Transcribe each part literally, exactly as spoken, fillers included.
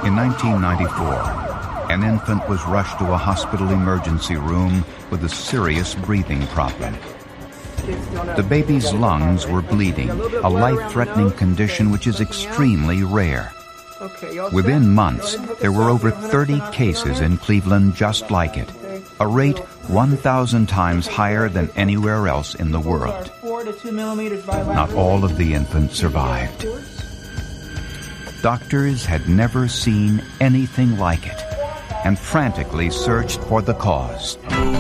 In nineteen ninety-four, an infant was rushed to a hospital emergency room with a serious breathing problem. The baby's lungs were bleeding, a life-threatening condition which is extremely rare. Within months, there were over thirty cases in Cleveland just like it, a rate one thousand times higher than anywhere else in the world. Not all of the infants survived. Doctors had never seen anything like it and frantically searched for the cause.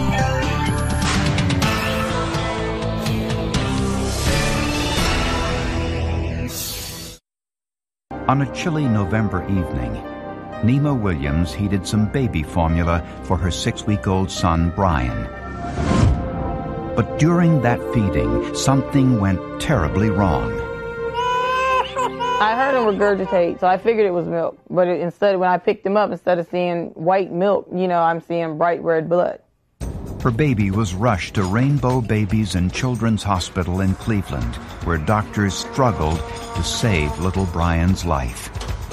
On a chilly November evening, Nema Williams heated some baby formula for her six-week-old son, Brian. But during that feeding, something went terribly wrong. I heard him regurgitate, so I figured it was milk. But it, instead, when I picked him up, instead of seeing white milk, you know, I'm seeing bright red blood. Her baby was rushed to Rainbow Babies and Children's Hospital in Cleveland, where doctors struggled to save little Brian's life.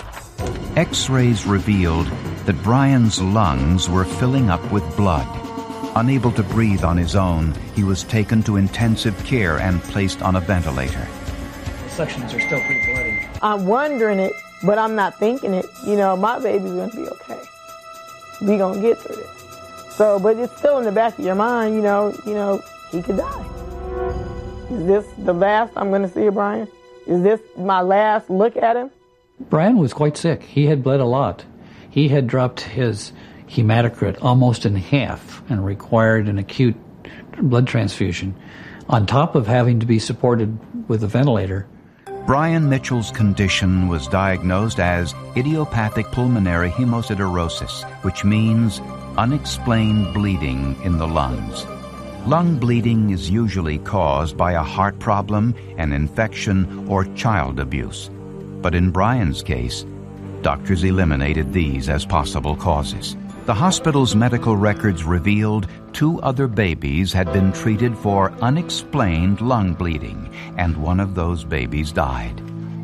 X-rays revealed that Brian's lungs were filling up with blood. Unable to breathe on his own, he was taken to intensive care and placed on a ventilator. Sections are still pretty bloody. I'm wondering it, but I'm not thinking it. You know, my baby's going to be okay. We going to get through this. So, but it's still in the back of your mind, you know, you know, he could die. Is this the last I'm going to see of Brian? Is this my last look at him? Brian was quite sick. He had bled a lot. He had dropped his hematocrit almost in half and required an acute blood transfusion, on top of having to be supported with a ventilator. Brian Mitchell's condition was diagnosed as idiopathic pulmonary hemosiderosis, which means unexplained bleeding in the lungs. Lung bleeding is usually caused by a heart problem, an infection, or child abuse. But in Brian's case, doctors eliminated these as possible causes. The hospital's medical records revealed two other babies had been treated for unexplained lung bleeding, and one of those babies died.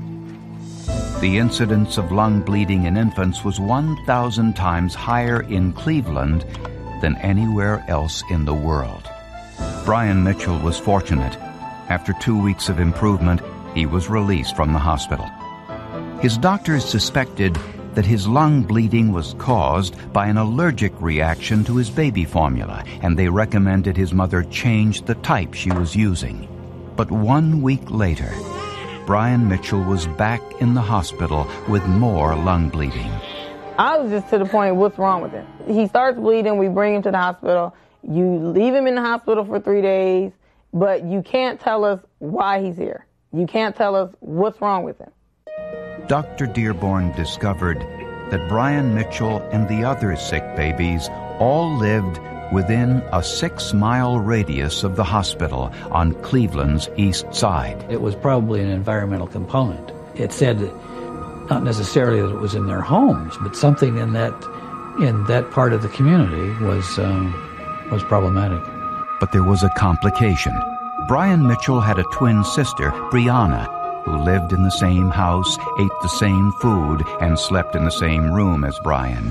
The incidence of lung bleeding in infants was one thousand times higher in Cleveland than anywhere else in the world. Brian Mitchell was fortunate. After two weeks of improvement, he was released from the hospital. His doctors suspected that his lung bleeding was caused by an allergic reaction to his baby formula, and they recommended his mother change the type she was using. But one week later, Brian Mitchell was back in the hospital with more lung bleeding. I was just to the point, what's wrong with him? He starts bleeding, we bring him to the hospital. You leave him in the hospital for three days, but you can't tell us why he's here. You can't tell us what's wrong with him. Doctor Dearborn discovered that Brian Mitchell and the other sick babies all lived within a six-mile radius of the hospital on Cleveland's east side. It was probably an environmental component. It said not necessarily that it was in their homes, but something in that in that part of the community was um, was problematic. But there was a complication. Brian Mitchell had a twin sister, Brianna, who lived in the same house, ate the same food, and slept in the same room as Brian,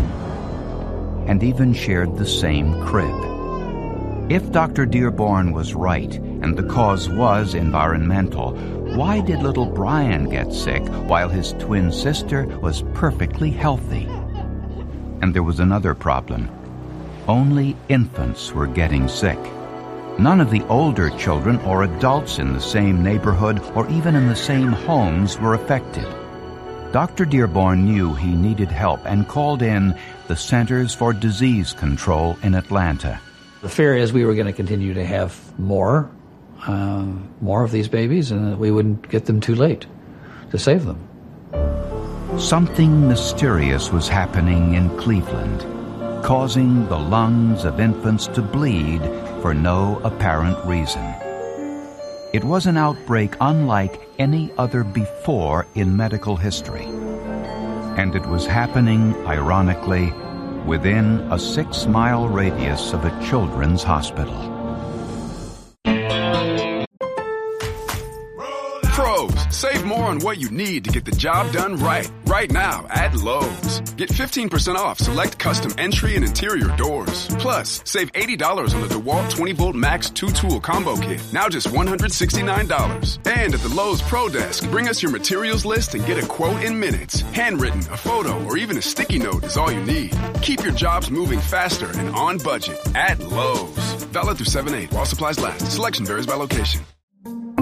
and even shared the same crib. If Doctor Dearborn was right, and the cause was environmental, why did little Brian get sick while his twin sister was perfectly healthy? And there was another problem. Only infants were getting sick. None of the older children or adults in the same neighborhood or even in the same homes were affected. Doctor Dearborn knew he needed help and called in the Centers for Disease Control in Atlanta. The fear is we were going to continue to have more, uh, more of these babies, and that we wouldn't get them too late to save them. Something mysterious was happening in Cleveland, causing the lungs of infants to bleed for no apparent reason. It was an outbreak unlike any other before in medical history. And it was happening, ironically, within a six-mile radius of a children's hospital. Pros, save more on what you need to get the job done right. Right now at Lowe's. Get fifteen percent off select custom entry and interior doors. Plus, save eighty dollars on the DeWalt twenty volt Max two tool combo kit. Now just one hundred sixty-nine dollars. And at the Lowe's Pro Desk, bring us your materials list and get a quote in minutes. Handwritten, a photo, or even a sticky note is all you need. Keep your jobs moving faster and on budget at Lowe's. Valid through seven eight while supplies last. Selection varies by location.